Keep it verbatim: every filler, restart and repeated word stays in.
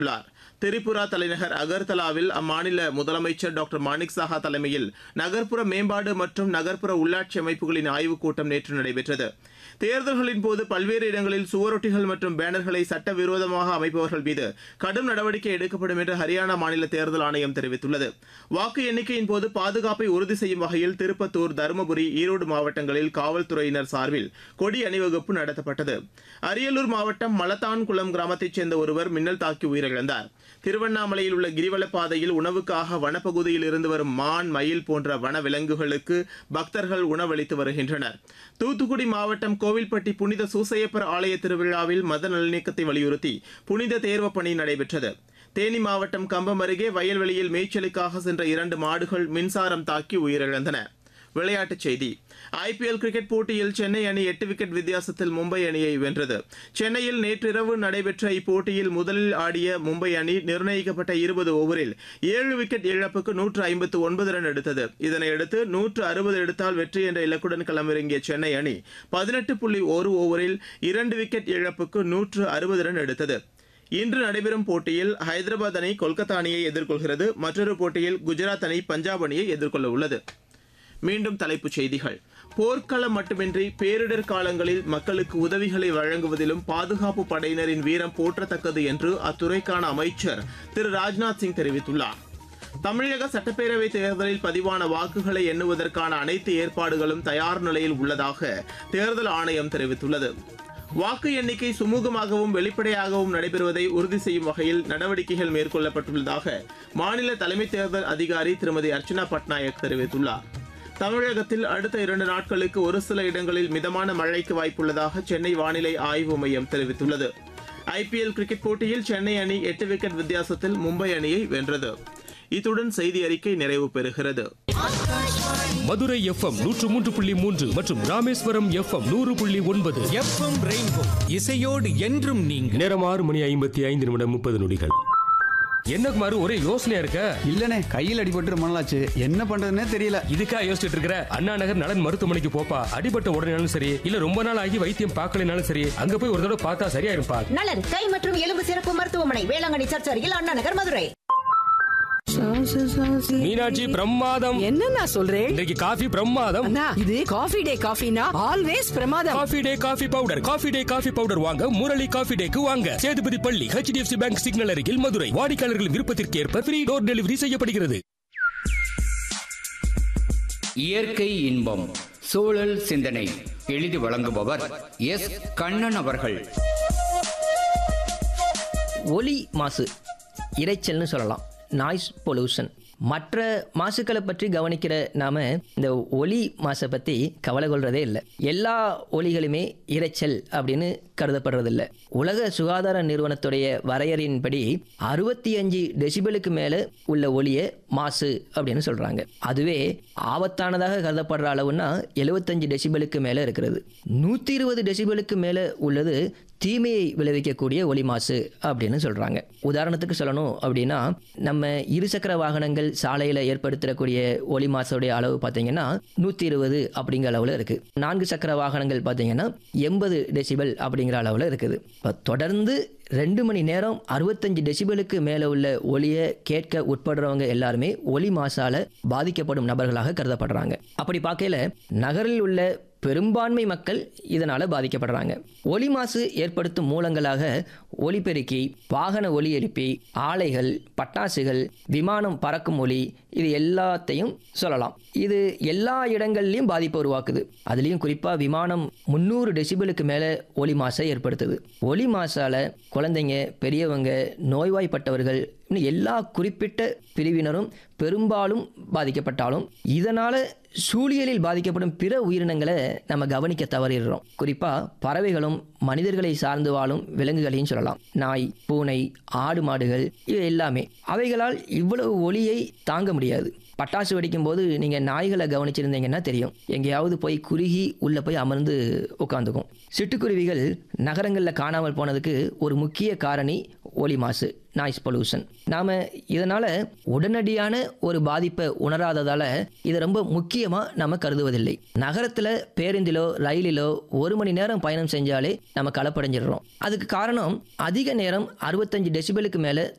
உள்ளார். திரிபுரா தலைநகர் அகர்தலாவில் அம்மாநில முதலமைச்சர் டாக்டர் மாணிக் சாஹா தலைமையில் நகர்ப்புற மேம்பாடு மற்றும் நகர்ப்புற உள்ளாட்சி அமைப்புகளின் ஆய்வுக் கூட்டம் நேற்று நடைபெற்றது. தேர்தல்களின் போது பல்வேறு இடங்களில் சுவரொட்டிகள் மற்றும் பேனர்களை சட்டவிரோதமாக அமைப்பவர்கள் மீது கடும் நடவடிக்கை எடுக்கப்படும் என்று ஹரியானா மாநில தேர்தல் ஆணையம் தெரிவித்துள்ளது. வாக்கு எண்ணிக்கையின் போது பாதுகாப்பை உறுதி செய்யும் வகையில் திருப்பத்தூர், தருமபுரி, ஈரோடு மாவட்டங்களில் காவல்துறையினர் சார்பில் கொடி அணிவகுப்பு நடத்தப்பட்டது. அரியலூர் மாவட்டம் மலத்தான்குளம் கிராமத்தைச் சேர்ந்த ஒருவர் மின்னல் தாக்கி உயிரிழந்தார். திருவண்ணாமலையில் உள்ள கிரிவலப்பாதையில் உணவுக்காக வனப்பகுதியில் இருந்து வரும் மான், மயில் போன்ற வன விலங்குகளுக்கு பக்தர்கள் உணவளித்து வருகின்றனர். தூத்துக்குடி மாவட்டம் கோவில்பட்டி புனித சூசையப்பர் ஆலய திருவிழாவில் மத நல்லிணக்கத்தை வலியுறுத்தி புனித தேர்வு பணி நடைபெற்றது. தேனி மாவட்டம் கம்பம் அருகே வயல்வெளியில் மேய்ச்சலுக்காக சென்ற இரண்டு மாடுகள் மின்சாரம் தாக்கி உயிரிழந்தன. விளையாட்டுச் செய்தி. ஐபிஎல் கிரிக்கெட் போட்டியில் சென்னை அணி எட்டு விக்கெட் வித்தியாசத்தில் மும்பை அணியை வென்றது. சென்னையில் நேற்றிரவு நடைபெற்ற இப்போட்டியில் முதலில் ஆடிய மும்பை அணி நிர்ணயிக்கப்பட்ட இருபது ஓவரில் ஏழு விக்கெட் இழப்புக்கு நூற்று ஐம்பத்து ஒன்பது ரன் எடுத்தது. இதனையடுத்து நூற்று அறுபது எடுத்தால் வெற்றி என்ற இலக்குடன் களமிறங்கிய சென்னை அணி பதினெட்டு புள்ளி ஒரு ஓவரில் இரண்டு விக்கெட் இழப்புக்கு நூற்று அறுபது ரன் எடுத்தது. இன்று நடைபெறும் போட்டியில் ஹைதராபாத் அணி கொல்கத்தா அணியை எதிர்கொள்கிறது. மற்றொரு போட்டியில் குஜராத் அணி பஞ்சாப் அணியை எதிர்கொள்ள உள்ளது. மீண்டும் தலைப்புச் செய்திகள். போர்க்களம் மட்டுமின்றி பேரிடர் காலங்களில் மக்களுக்கு உதவிகளை வழங்குவதிலும் பாதுகாப்பு படையினரின் வீரம் போற்றத்தக்கது என்று அத்துறைக்கான அமைச்சர் திரு ராஜ்நாத் சிங் தெரிவித்துள்ளார். தமிழக சட்டப்பேரவைத் தேர்தலில் பதிவான வாக்குகளை எண்ணுவதற்கான அனைத்து ஏற்பாடுகளும் தயார் நிலையில் உள்ளதாக தேர்தல் ஆணையம் தெரிவித்துள்ளது. வாக்கு எண்ணிக்கை சுமூகமாகவும் வெளிப்படையாகவும் நடைபெறுவதை உறுதி செய்யும் வகையில் நடவடிக்கைகள் மேற்கொள்ளப்பட்டுள்ளதாக மாநில தலைமை தேர்தல் அதிகாரி திருமதி அர்ச்சனா பட்நாயக் தெரிவித்துள்ளார். தமிழகத்தில் அடுத்த இரண்டு நாட்களுக்கு ஒரு சில இடங்களில் மிதமான மழைக்கு வாய்ப்புள்ளதாக சென்னை வானிலை ஆய்வு மையம் தெரிவித்துள்ளது. ஐபிஎல் கிரிக்கெட் போட்டியில் சென்னை அணி எட்டு விக்கெட் வித்தியாசத்தில் மும்பை அணியை வென்றது. இத்துடன் செய்தி அறிக்கை நிறைவு பெறுகிறது. மதுரை எஃப்எம் நூற்று மூன்று புள்ளி மூன்று மற்றும் ராமேஸ்வரம் எஃப்எம் நூறு புள்ளி ஒன்பது. எஃப்எம் ரெயின்போ இசையோடு என்றும் நீங்க. நேரம் ஆறு மணி ஐம்பத்தி ஐந்து நிமிடம் முப்பது நொடிகள். என்ன குமாரு, ஒரே யோசனையா இருக்க? இல்லனே, கையில் அடிபட்டு ரொம்ப நாளாச்சு, என்ன பண்றதுன்னே தெரியல. இதுக்கா யோசிச்சுட்டு இருக்கிற? அண்ணா நகர் நலன் மருத்துவமனைக்கு போப்பா. அடிபட்ட உடனேனாலும் சரி, இல்ல ரொம்ப நாள் ஆகி வைத்தியம் பார்க்கலனாலும் சரி, அங்க போய் ஒரு தடவை பார்த்தா சரியா இருப்பா. நலன் கை மற்றும் எலும்பு சிறப்பு மருத்துவமனை, வேளாங்கண்ணி சர்ச் அருகில், அண்ணா நகர், மதுரை. மீனாட்சி பிரமாதம். என்ன நான் சொல்றேன்? இன்றைக்கு காஃபி பிரமாதம். இது காஃபி டே காஃபினா ஆல்வேஸ் பிரமாதம். Coffee day coffee powder. Coffee day coffee powder வாங்க முரளி காஃபி டேக்கு வாங்க. சேதுபதி பள்ளி, ஹெச்டிஎஃப்சி பேங்க் சிக்னல் அருகில், மதுரை. வாடிக்கையாளர்களின் விருப்பத்திற்கு ஏற்ப ஃப்ரீ டோர் டெலிவரி செய்யப்படுகிறது. இயற்கை இன்பம், சூழல் சிந்தனை எழுதி வழங்குபவர் எஸ் கண்ணன் அவர்கள். ஒலி மாசு, இரைச்சல்னு சொல்லலாம், நாய்ஸ் பொல்யூஷன். மற்ற மாசுக்களை பற்றி கவனிக்கிற நாம இந்த ஒலி மாசை பற்றி கவலை கொள்றதே இல்லை. எல்லா ஒலிகளுமே இரைச்சல் அப்படின்னு கருதப்படுறதில்லை. உலக சுகாதார நிறுவனத்துடைய வரையறையின்படி அறுபத்தி அஞ்சு டெசிபலுக்கு மேலே உள்ள ஒலியை மாசு அப்படின்னு சொல்கிறாங்க. அதுவே ஆபத்தானதாக கருதப்படுற அளவுன்னா எழுபத்தஞ்சு டெசிபலுக்கு மேலே இருக்கிறது. நூற்றி இருபது டெசிபலுக்கு மேலே உள்ளது தீமையை விளைவிக்கக்கூடிய ஒலி மாசு அப்படின்னு சொல்கிறாங்க. உதாரணத்துக்கு சொல்லணும் அப்படின்னா, நம்ம இருசக்கர வாகனங்கள் சாலையில் ஏற்படுத்தக்கூடிய ஒலி மாசுடைய அளவு பார்த்தீங்கன்னா நூற்றி இருபது அப்படிங்கிற அளவில் இருக்குது. நான்கு சக்கர வாகனங்கள் பார்த்தீங்கன்னா எண்பது டெசிபல் அப்படிங்கிற அளவில் இருக்குது. இப்போ தொடர்ந்து ரெண்டு மணி நேரம் அறுபத்தஞ்சு டெசிபலுக்கு மேலே உள்ள ஒலியை கேட்க உட்படுறவங்க எல்லாருமே ஒலி மாசால பாதிக்கப்படும் நபர்களாக கருதப்படுறாங்க. அப்படி பார்க்கல நகரில் உள்ள பெரும்பான்மை மக்கள் இதனால் பாதிக்கப்படுறாங்க. ஒலி மாசு ஏற்படுத்தும் மூலங்களாக ஒலிபெருக்கி, வாகன ஒலி எழுப்பி, ஆலைகள், பட்டாசுகள், விமானம் பறக்கும் ஒலி, இது எல்லாத்தையும் சொல்லலாம். இது எல்லா இடங்கள்லையும் பாதிப்பை உருவாக்குது. அதுலேயும் குறிப்பாக விமானம் முந்நூறு டெசிபலுக்கு மேலே ஒலி மாசை ஏற்படுத்துது. ஒலி மாசால குழந்தைங்க, பெரியவங்க, நோய்வாய்ப்பட்டவர்கள், இன்னும் எல்லா குறிப்பிட்ட பிரிவினரும் பெரும்பாலும் பாதிக்கப்பட்டாலும் இதனால் சூழியலில் பாதிக்கப்படும் பிற உயிரினங்களை நம்ம கவனிக்க தவறிடுறோம். குறிப்பாக பறவைகளும் மனிதர்களை சார்ந்து வாழும் விலங்குகளையும் சொல்லலாம். நாய், பூனை, ஆடு மாடுகள், இவை எல்லாமே அவைகளால் இவ்வளவு ஒலியை தாங்க முடியாது. பட்டாசு வெடிக்கும் போது நீங்கள் நாய்களை கவனிச்சிருந்தீங்கன்னா தெரியும், எங்கேயாவது போய் குறுகி உள்ளே போய் அமர்ந்து உட்காந்துக்கும். சிட்டுக்குருவிகள் நகரங்களில் காணாமல் போனதுக்கு ஒரு முக்கிய காரணி ஒலி மாசு. Noise pollution. நாம் இதனால் உடனடியான ஒரு பாதிப்பை உணராததால் இதை ரொம்ப முக்கியமாக நம்ம கருதுவதில்லை. நகரத்தில் பேருந்திலோ ரயிலிலோ ஒரு மணி நேரம் பயணம் செஞ்சாலே நம்ம கலப்படைஞ்சிடுறோம். அதுக்கு காரணம் அதிக நேரம் அறுபத்தஞ்சு டெசிபலுக்கு மேலே